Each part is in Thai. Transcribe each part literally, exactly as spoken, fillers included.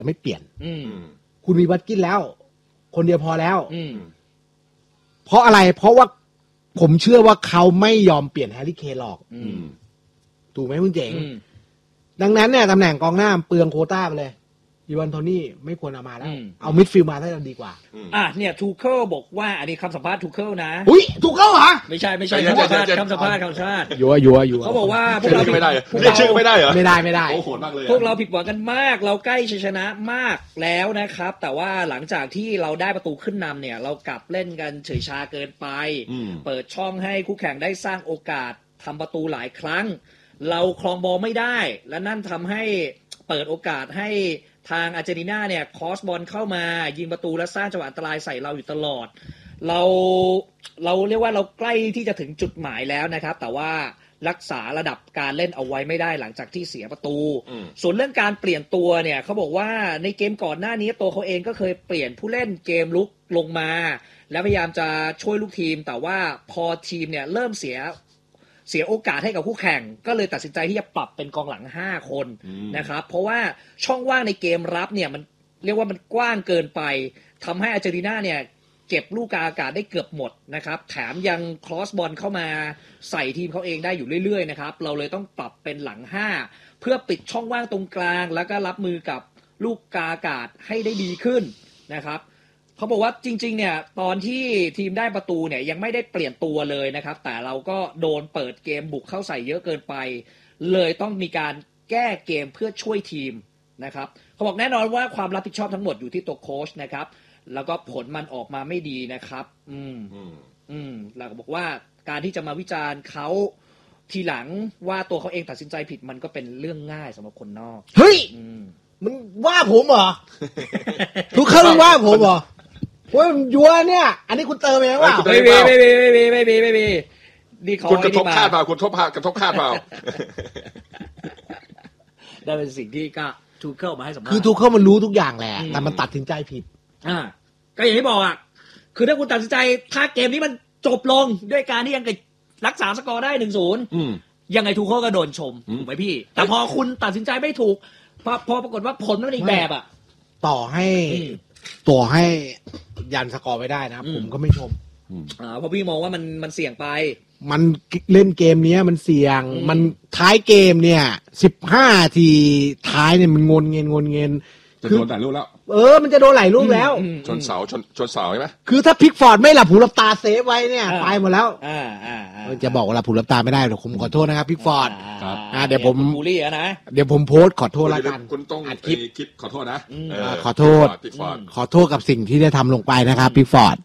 ไม่เปลี่ยนคุณมีวัตกินแล้วคนเดียวพอแล้วเพราะอะไรเพราะว่าผมเชื่อว่าเขาไม่ยอมเปลี่ยนแฮร์รี่เคนหรอกถูกไหมคุณเจ๋งดังนั้นเนี่ยตำแหน่งกองหน้าเปลืองโควต้าไปเลยอีวานโทนี่ไม่ควรเอามาแล้วเอามิดฟิลด์มาได้ดีกว่าอ่ะเนี่ยทูเคิลบอกว่าอันนี้คำสัมภาษณ์ทูเคิลนะอุ้ยทูเคิลเหรอไม่ใช่ไม่ใช่คำสัมภาษณ์คำสัมภาษณ์คำชาติยัวยัวยัวเขาบอกว่าพวกเราไม่ได้เรียกชื่อไม่ได้เหรอไม่ได้ไม่ได้โอ้โหดมากเลยพวกเราผิดหวังกันมากเราใกล้ชัยชนะมากแล้วนะครับแต่ว่าหลังจากที่เราได้ประตูขึ้นนำเนี่ยเรากลับเล่นกันเฉยชาเกินไปเปิดช่องให้คู่แข่งได้สร้างโอกาสทำประตูหลายครั้งเราครองบอลไม่ได้และนั่นทำให้เปิดโอกาสให้ทางอาร์เจนตินาเนี่ยคอสบอลเข้ามายิงประตูและสร้างจังหวะอันตรายใส่เราอยู่ตลอดเราเราเรียกว่าเราใกล้ที่จะถึงจุดหมายแล้วนะครับแต่ว่ารักษาระดับการเล่นเอาไว้ไม่ได้หลังจากที่เสียประตูส่วนเรื่องการเปลี่ยนตัวเนี่ยเขาบอกว่าในเกมก่อนหน้านี้ตัวเขาเองก็เคยเปลี่ยนผู้เล่นเกมลุกลงมาแล้วพยายามจะช่วยลูกทีมแต่ว่าพอทีมเนี่ยเริ่มเสียเสียโอกาสให้กับคู่แข่งก็เลยตัดสินใจที่จะปรับเป็นกองหลังห้าคนนะครับเพราะว่าช่องว่างในเกมรับเนี่ยมันเรียกว่ามันกว้างเกินไปทำให้อาร์เจนตินาเนี่ยเก็บลูกกลางอากาศได้เกือบหมดนะครับแถมยังครอสบอลเข้ามาใส่ทีมเขาเองได้อยู่เรื่อยๆนะครับเราเลยต้องปรับเป็นหลังห้าเพื่อปิดช่องว่างตรงกลางแล้วก็รับมือกับลูกกลางอากาศให้ได้ดีขึ้นนะครับเขาบอกว่าจริงๆเนี่ยตอนที่ทีมได้ประตูเนี่ยยังไม่ได้เปลี่ยนตัวเลยนะครับแต่เราก็โดนเปิดเกมบุกเข้าใส่เยอะเกินไปเลยต้องมีการแก้เกมเพื่อช่วยทีมนะครับเขาบอกแน่นอนว่าความรับผิดชอบทั้งหมดอยู่ที่ตัวโค้ชนะครับแล้วก็ผลมันออกมาไม่ดีนะครับอืมอืมแล้วก็บอกว่าการที่จะมาวิจารณ์เขาทีหลังว่าตัวเขาเองตัดสินใจผิดมันก็เป็นเรื่องง่ายสำหรับคนนอกเฮ้ยมันว่าผมเหรอทุกครั้งว่าผมเหรอว่ายัวเนี่ยอันนี้คุณเติมเองว่าไม่มีไม่มีไม่มีไม่มีไม่มีนี่เขาคุณกระทบคาดเปล่าคุณทบกระทบคาดเปล่าได้เป็นสิ่งที่ก็ทูเคิลมาให้สัมภาษณ์คือทูเคิลมันรู้ทุกอย่างแหละแต่มันตัดสินใจผิดอ่าก็อย่างที่บอกอ่ะคือถ้าคุณตัดสินใจถ้าเกมนี้มันจบลงด้วยการที่ยังรักษาสกอร์ได้ หนึ่งศูนย์ ยังไงทูเคิลก็โดนชมถูกไหมพี่แต่พอคุณตัดสินใจไม่ถูกพอพอปรากฏว่าผลมันเป็นอีกแบบอ่ะต่อให้ต่อให้ยันสกอร์ไม่ได้นะผมก็ไม่ชมอ่าเพราะพี่มองว่ามันมันเสี่ยงไปมันเล่นเกมนี้มันเสี่ยงมันท้ายเกมเนี่ยสิบห้าทีท้ายเนี่ยมันงนเงินงนเงินจะโดนหลายลูกแล้วเออมันจะโดนหลายลูกแล้วชนเสาชนชนเสาใช่ไหมคือถ้าพิกฟอร์ดไม่หลับหูหลับตาเซฟไว้เนี่ยไปหมดแล้วจะบอกว่าหลับหูหลับตาไม่ได้หรอกผมขอโทษนะครับพิกฟอร์ดเดี๋ยวผมบูลลี่นะเดี๋ยวผมโพสต์ขอโทษแล้วกันคุณต้องอัดคลิปคลิปขอโทษนะขอโทษขอโทษกับสิ่งที่ได้ทำลงไปนะครับพิกฟอร์ด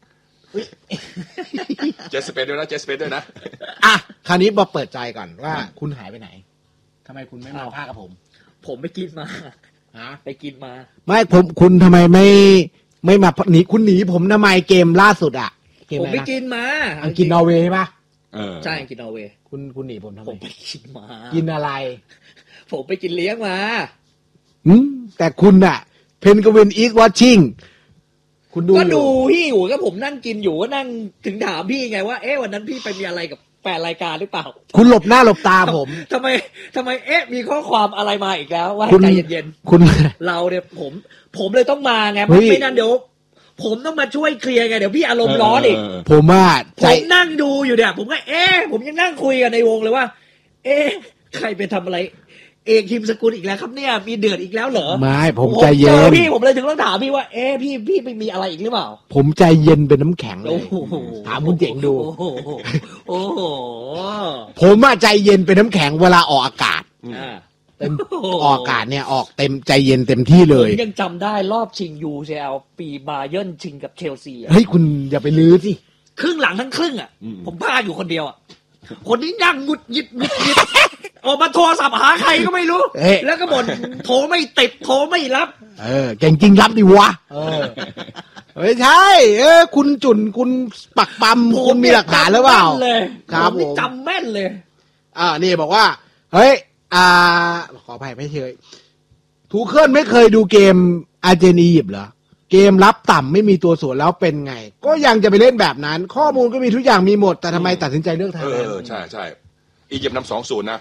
เจสเปนด้วยนะเจสเปนด้วยนะอ่ะคราวนี้บอกเปิดใจก่อนว่าคุณหายไปไหนทำไมคุณไม่มาพากกับผมผมไปกินมาฮะไปกินมาไม่ผมคุณทำไมไม่ไม่มาหนีคุณหนีผมทำไมเกมล่าสุดอ่ะผมไปกินมาอังกฤษนอร์เวย์ใช่ปะใช่อังกฤษนอร์เวย์คุณคุณหนีผมทำไมผมไปกินมากินอะไรผมไปกินเลี้ยงมาอืมแต่คุณอ่ะเพนกวินอีทวอชชิ่งคุณดูก็ดูพี่อยู่ก็ผมนั่งกินอยู่ก็นั่งถึงถามพี่ไงว่าเอ๊ะวันนั้นพี่ไปมีอะไรกับแฟนรายการหรือเปล่าคุณหลบหน้าหลบตาผมทำไมทำไมเอ๊ะมีข้อความอะไรมาอีกแล้วว่าใจเย็นๆคุณเราเนี่ยผมผมเลยต้องมาไงไม่นั้นเดี๋ยวผมต้องมาช่วยเคลียร์ไงเดี๋ยวพี่อารมณ์ร้อนอีกผมว่าผมนั่งดูอยู่เนี่ยผมก็เอ๊ะผมยังนั่งคุยกันในวงเลยว่าเอ๊ะใครไปทำอะไรเอกทีมสกุลอีกแล้วครับเนี่ยมีเดือดอีกแล้วเหรอไม่ผมใจเย็นพี่ผมเลยถึงต้องถามพี่ว่าเอ๊ะพี่พี่ไม่มีอะไรอีกหรือเปล่าผมใจเย็นเป็นน้ำแข็งเลยถามคุณเจ๋งดูโอ้โหผมอะใจเย็นเป็นน้ำแข็งเวลาออกอากาศเต็มออกอากาศเนี่ยออกเต็มใจเย็นเต็มที่เลยยังจำได้รอบชิง ยู ซี แอล ปีบาเยิร์นชิงกับเชลซีเฮ้ยคุณอย่าไปลื้อสิครึ่งหลังทั้งครึ่งอ่ะผมพลาดอยู่คนเดียวอ่ะคนนี้นั่งงุดหยิดงุดหยิดออกมาโทรศัพท์หาใครก็ไม่รู้แล้วก็บ่นโทรไม่ติดโทรไม่รับเออเก่งจริงรับดิวะเออไม่ใช่เออคุณจุนคุณปักปั๊มคุณมีหลักฐานหรือเปล่าครับผมจำแม่นเลยอ่านี่บอกว่าเฮ้ยอ่าขออภัยไม่เชยทูเคิลไม่เคยดูเกมอาร์เจนอียิปต์เหรอเกมรับต่ำไม่มีตัวสวนแล้วเป็นไงก็ยังจะไปเล่นแบบนั้นข้อมูลก็มีทุกอย่างมีหมดแต่ทำไมตัดสินใจเลือกทางนั้นเออใช่ใช่อียิปต์นำสองศูนย์นะ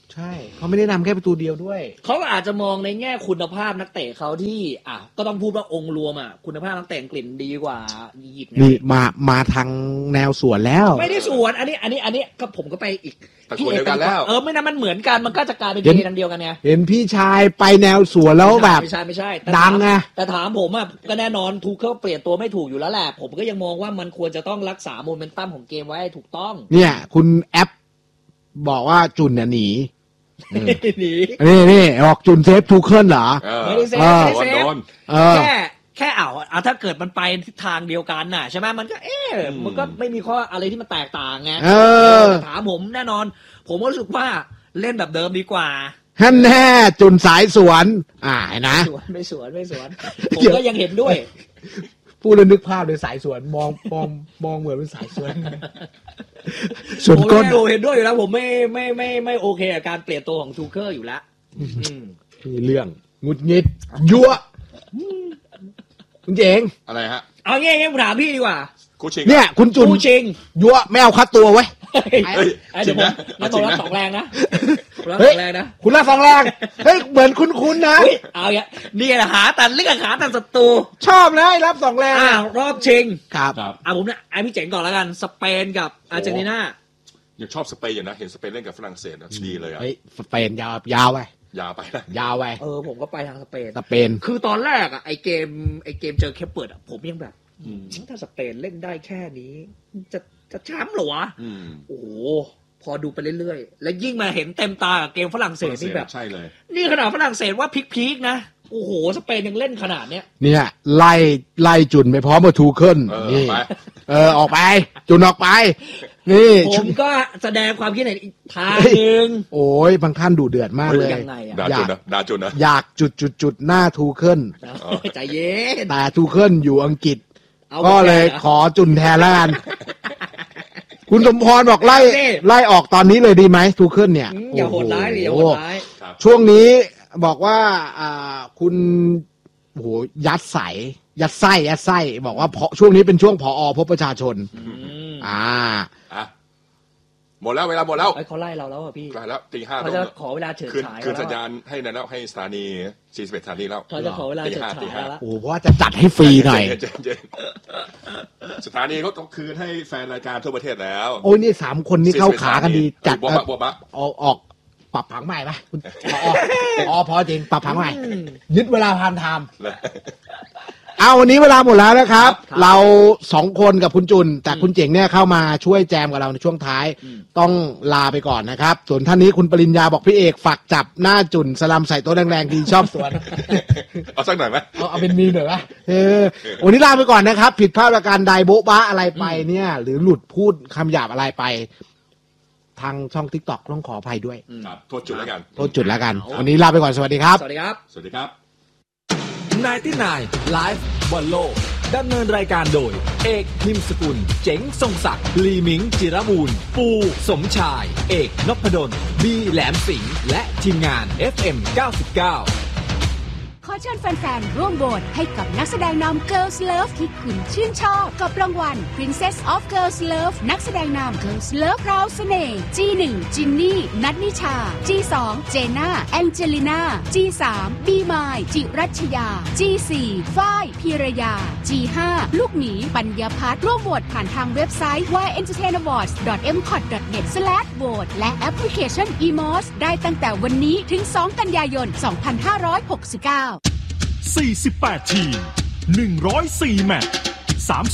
ใช่เขาไม่ได้นำแค่ประตูเดียวด้วยเขาก็อาจจะมองในแง่คุณภาพนักเตะเขาที่อ่ะก็ต้องพูดว่าองค์รวมอ่ะคุณภาพนักเตะอังกฤษดีกว่าอียิปต์ไงนี่มามาทางแนวสวนแล้วไม่ได้สวนอันนี้อันนี้อันนี้ก็ผมก็ไปอีกแต่สวนเดียวกันแล้วเออไม่นั้นมันเหมือนกันมันก็จะกลายเป็นเห็นเกมเดียวกันไงเห็นพี่ชายไปแนวสวนแล้วแบบไม่ใช่ไม่ใช่แต่ดังไงแต่ถามผมอ่ะก็แน่นอนทูเคิลเปลี่ยนตัวไม่ถูกอยู่แล้วแหละผมก็ยังมองว่ามันควรจะต้องรักษาโมเมนตัมของเกมไว้ให้ถูกต้องเนี่ย คุณแอปบอกว่าจุนเนี่ยหนีหนีนี่นี่ออกจุนเซฟทูเคิลเหรอเออไม่ได้เซฟเออไม่ได้เซโดฟนเออแค่แค่เอาเอาถ้าเกิดมันไปทิศทางเดียวกันน่ะใช่ไหมมันก็เอ๊ะอืมมันก็ไม่มีข้ออะไรที่มันแตกต่างไงเออแต่ถามผมแน่นอน ผมก็รู้สึกว่าเล่นแบบเดิมดีกว่าฮั่นแน่จุนสายสวน อ่าเห็นนะสวนไม่สวนไม่สวน ผมเดี๋ยวก็ยังเห็นด้วยพูดแล้วนึกภาพเลยสายสวนมองมองมองเหมือนเป็นสายสวนสวนผมก้นไม่โอเห็นด้วยอยู่แล้วผมไม่ไม่ไม่ไม่โอเคกับการเปลี่ยนตัวของทูเคอร์อยู่แล้วอืมมีเรื่องงุดงิดยั่วคุณเจ๋งอะไรฮะเอางี้งี้ผมถามพี่ดีกว่าคู่ชิงเนี่ย คุณจุนคู่ชิงยั่วไม่เอาคัดตัวไว้เฮ้ยเฮ้ยเดี๋ยวผมจริงนะงั้นผมรับจริงนะสองแรงนะผมรับเฮ้สยองแรงนะคุณล่าสองแรงเฮ้ยเหมือนคุณคุณนะเฮ้ยเอาอย่างเงี้ยนี่แหละหาแต่เรื่องหาแต่ศัตรูชอบนะไอ้รับสองแรงอ้าวรอบชิงครับครับอ่ะผมเนี่ยไอพี่เจ๋งก่อนแล้วกันสเปนกับอาร์เจนตินายังชอบสเปนอยู่นะ เห็นสเปนเล่นกับฝรั่งเศสอะดีเลยอะเฮ้ยสเปนยาวยาวไปยาวไปนะยาวไปเออผมก็ไปทางสเปนสเปนคือตอนแรกอ่ะไอเกมไอเกมเจอเคปเปิร์ดอ่ะผมยังแบบอืมถ้าสเปนเล่นได้แค่นี้ จะจะแชมป์เหรอวะอืมโอ้โหพอดูไปเรื่อยๆ แล้วยิ่งมาเห็นเต็มตากับเกมฝรั่งเศสนี่แบบใช่เลยนี่ขนาดฝรั่งเศสว่าพีคๆนะโอ้โหสเปนยังเล่นขนาดเนี้ยเนี่ยไล่ไล่จุนไปพร้อมกับทูเคิลเออนี่ไปเออออกไป จุนออกไป นี่ผชุมก็แสดงความคิดเห็นอีกทางหนึ่งโอ้ยบางท่านดูเดือดมากเลยยังไงอะดาจุนนะดาจุนนะอยากจุดจุดจุดหน้าทูเคิลใจเย็นแต่ทูเคิลอยู่อังกฤษอาก็เลยหมดแวหรอขอจุนแทนแล้วกัน คุณสมพรบอกไล่เอาสิไล่ออกตอนนี้เลยดีไหมทูเคิลเนี่ยอืมอย่าโหดร้ายดิอย่าโหดร้ายครับช่วงนี้บอกว่าอ่าคุณโหยัดใสยัดไส้ยัดไส้บอกว่าเพราะช่วงนี้เป็นช่วงผอพบประชาชนอืมอ่าอ่ะหมดแล้วเวลาหมดแล้วไอ้เขาไล่เราแล้วอ่ะพี่ใกล้แล้วตีห้าเขาต้อจะงขอเวลาเฉิดคืนฉายคืนแล้วสัญญาอะณให้นะแล้วให้สถานีสี่สิบเอ็ดสถานีแล้วเขาจะขอเวลาตีเฉิดห้าฉาตียห้าแล้วโอ้เพราะว่าจะจัดให้ฟรีหน่อยเย็นๆเย็นๆสถานีเขาต้องคืนให้แฟนรายการทั่วประเทศแล้วโอ้ยนี่สามคนนี่เข้าขากันดี จัดบัวบะบัวบะออกออกปรับผังใหม่ปะคุณอ๋ออ๋อพอจริงปรับผังใหม่ ยึดเวลาพามไทม์เลยเอาวันนี้เวลาหมดแล้วนะครับครับเราสองคนกับคุณจุน แต่คุณเจ๋งเนี่ยเข้ามาช่วยแจมกับเราในช่วงท้ายอืมต้องลาไปก่อนนะครับ ส่วนท่านนี้คุณปริญญาบอกพี่เอกฝากจับหน้าจุนสลัมใส่โต๊ะแรงๆดีชอบสวนเอาสักหน่อยไหมเอาเอาเป็นมีมหน่อยปะเออวันนี้ลาไปก่อนนะครับ ผิดพลาดประการใดโบ๊ะบ้าอะไรไปเนี่ย หรือหลุดพูดคำหยาบอะไรไป ทางช่องทิกตอกต้องขออภัยด้วยครับโทษจุดแล้วกันโทษจุดแล้วกัน วันนี้ลาไปก่อนสวัสดีครับสวัสดีครับสวัสดีครับนายที่นายไลฟ์บอลโลกดำเนินรายการโดย เอกนิมสกุล เจ๋งทรงศักดิ์ลีมิง จิรมูล ปูสมชาย เอกนพดลบีแหลมสิงห์และทีมงาน เอฟ เอ็ม เก้าสิบเก้าขอเชิญแฟนๆ ร่วมโหวตให้กับนักแสดงนำ Girls Love ที่คุณชื่นชอบกับรางวัล Princess of Girls Love นักแสดงนำ Girls Love ราวเสน่ห์ จี หนึ่ง จินนี่ นัทนิชา จี สอง เจน่า แองเจลิน่า จี สาม บีมาย จิรัชยา จี สี่ ฝ้าย พีรยา จี ห้า ลูกหมีปัญญาพัฒน์ร่วมโหวตผ่านทางเว็บไซต์ วาย เอ็นเตอร์เทน อวอร์ดส์ ดอท เอ็ม คอท ดอท เน็ต สแลช โหวต และแอปพลิเคชัน อี มอส ได้ตั้งแต่วันนี้ถึง สอง กันยายน สองพันห้าร้อยหกสิบเก้าสี่สิบแปด ทีม หนึ่งร้อยสี่ แมตช์